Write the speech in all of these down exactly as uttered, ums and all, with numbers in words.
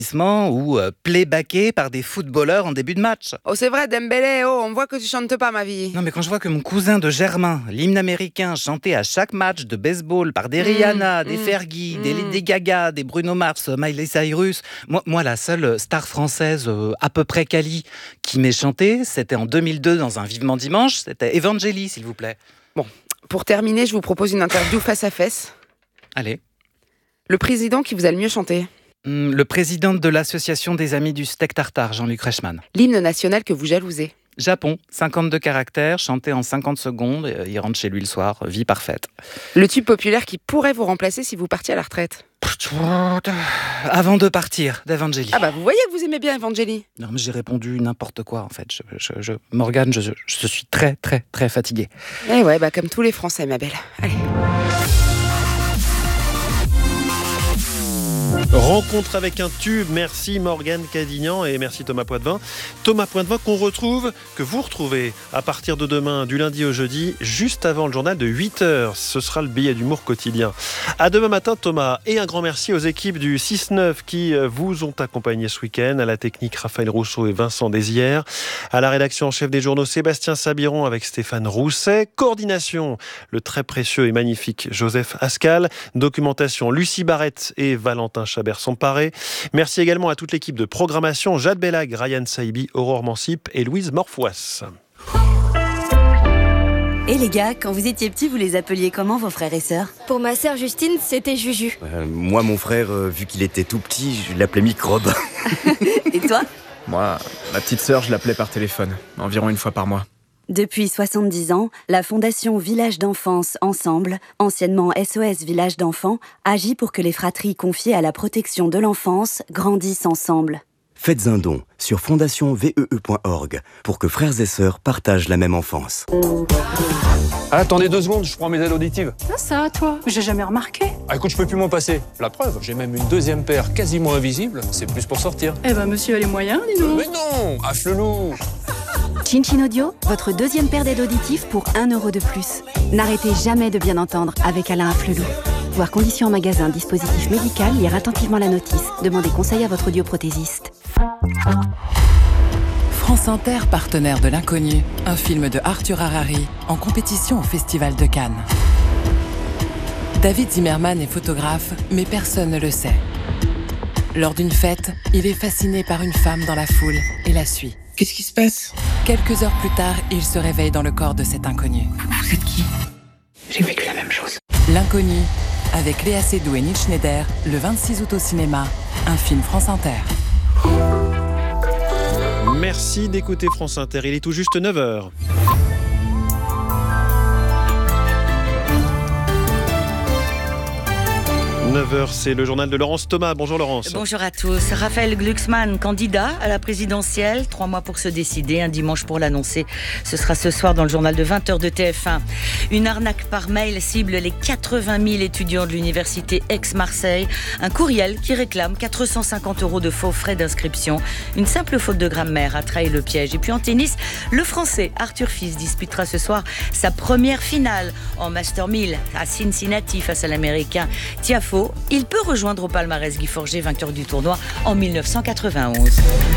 ou euh, playbacké par des footballeurs en début de match. Oh, c'est vrai, Dembélé, oh, on voit que tu chantes pas, ma vie. Non, mais quand je vois que mon cousin de Germain, l'hymne américain, chanté à chaque match de baseball par des Mmh, Rihanna, des mmh, Fergie, mmh. des Lady Gaga, des Bruno Mars, Miley Cyrus, moi, moi la seule star française euh, à peu près quali qui m'ait chanté, c'était en deux mille deux dans un Vivement Dimanche, c'était Evangélie, s'il vous plaît. Bon, pour terminer, je vous propose une interview face à face. Allez. Le président qui vous a le mieux chanté. Hum, Le président de l'association des amis du steak tartare, Jean-Luc Reichmann. L'hymne national que vous jalousez. Japon, cinquante-deux caractères, chanté en cinquante secondes, euh, il rentre chez lui le soir, vie parfaite. Le tube populaire qui pourrait vous remplacer si vous partiez à la retraite. Avant de partir, d'Evangélie. Ah bah vous voyez que vous aimez bien Evangélie. Non, mais j'ai répondu n'importe quoi en fait. Je, je, je, Morgane, je, je suis très très très fatigué. Eh ouais, bah comme tous les Français, ma belle. Allez. Rencontre avec un tube, merci Morgane Cadignan et merci Thomas Poitvin. Thomas Poitvin qu'on retrouve, que vous retrouvez à partir de demain, du lundi au jeudi, juste avant le journal de huit heures. Ce sera le billet d'humour quotidien. À demain matin Thomas, et un grand merci aux équipes du six neuf qui vous ont accompagné ce week-end, à la technique Raphaël Rousseau et Vincent Désières, à la rédaction en chef des journaux Sébastien Sabiron avec Stéphane Rousset, coordination le très précieux et magnifique Joseph Ascal, documentation Lucie Barrette et Valentin Chabert sont parés. Merci également à toute l'équipe de programmation, Jade Bellag, Ryan Saibi, Aurore Mansip et Louise Morfois. Et les gars, quand vous étiez petits, vous les appeliez comment vos frères et sœurs ? Pour ma sœur Justine, c'était Juju. Euh, moi, mon frère, euh, vu qu'il était tout petit, je l'appelais Microbe. Et toi ? Moi, ma petite sœur, je l'appelais par téléphone, environ une fois par mois. Depuis soixante-dix ans, la Fondation Village d'Enfance Ensemble, anciennement S O S Village d'Enfants, agit pour que les fratries confiées à la protection de l'enfance grandissent ensemble. Faites un don sur fondation vee point org pour que frères et sœurs partagent la même enfance. Ah, attendez deux secondes, je prends mes aides auditives. Ça, ça, toi, j'ai jamais remarqué. Ah, écoute, je peux plus m'en passer. La preuve, j'ai même une deuxième paire quasiment invisible. C'est plus pour sortir. Eh ben, monsieur a les moyens, dis donc. Mais non, Afflelou. Chin Chin Audio, votre deuxième paire d'aides auditives pour un euro de plus. N'arrêtez jamais de bien entendre avec Alain Afflelou. Voir conditions en magasin, dispositif médical, lire attentivement la notice. Demandez conseil à votre audioprothésiste. France Inter, partenaire de l'Inconnu, un film de Arthur Harari, en compétition au Festival de Cannes. David Zimmerman est photographe, mais personne ne le sait. Lors d'une fête, il est fasciné par une femme dans la foule et la suit. Qu'est-ce qui se passe ? Quelques heures plus tard, il se réveille dans le corps de cet inconnu. Vous êtes qui ? J'ai vécu la même chose. L'Inconnu, avec Léa Seydoux et Neil Schneider, le vingt-six août au cinéma, un film France Inter. Merci d'écouter France Inter, il est tout juste neuf heures. neuf heures, c'est le journal de Laurence Thomas. Bonjour Laurence. Bonjour à tous. Raphaël Glucksmann, candidat à la présidentielle. Trois mois pour se décider, un dimanche pour l'annoncer. Ce sera ce soir dans le journal de vingt heures de T F un. Une arnaque par mail cible les quatre-vingt mille étudiants de l'université Aix-Marseille. Un courriel qui réclame quatre cent cinquante euros de faux frais d'inscription. Une simple faute de grammaire a trahi le piège. Et puis en tennis, le Français Arthur Fils disputera ce soir sa première finale en Master mille à Cincinnati face à l'Américain Tiafoe. Il peut rejoindre au palmarès Guy Forget, vainqueur du tournoi en mille neuf cent quatre-vingt-onze.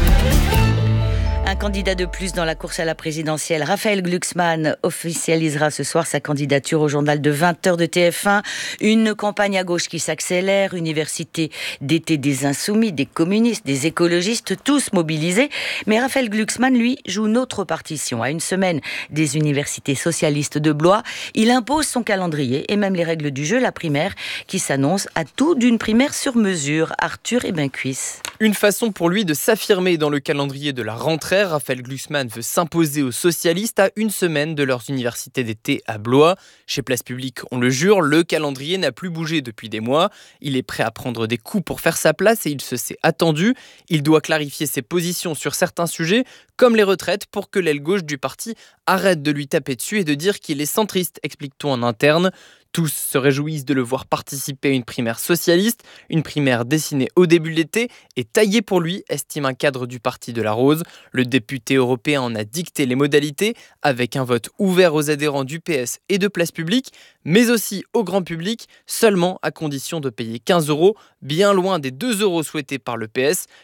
Un candidat de plus dans la course à la présidentielle, Raphaël Glucksmann, officialisera ce soir sa candidature au journal de vingt heures de T F un. Une campagne à gauche qui s'accélère, université d'été des insoumis, des communistes, des écologistes, tous mobilisés. Mais Raphaël Glucksmann, lui, joue une autre partition. À une semaine des universités socialistes de Blois, il impose son calendrier et même les règles du jeu, la primaire, qui s'annonce à tout d'une primaire sur mesure. Arthur Ebencuis. Une façon pour lui de s'affirmer dans le calendrier de la rentrée. Raphaël Glucksmann veut s'imposer aux socialistes à une semaine de leurs universités d'été à Blois. Chez Place Publique, on le jure, le calendrier n'a plus bougé depuis des mois. Il est prêt à prendre des coups pour faire sa place et il se sait attendu. Il doit clarifier ses positions sur certains sujets, comme les retraites, pour que l'aile gauche du parti arrête de lui taper dessus et de dire qu'il est centriste, explique-t-on en interne. Tous se réjouissent de le voir participer à une primaire socialiste, une primaire dessinée au début de l'été et taillée pour lui, estime un cadre du Parti de la Rose. Le député européen en a dicté les modalités avec un vote ouvert aux adhérents du P S et de Place Publique, mais aussi au grand public, seulement à condition de payer quinze euros, bien loin des deux euros souhaités par le P S.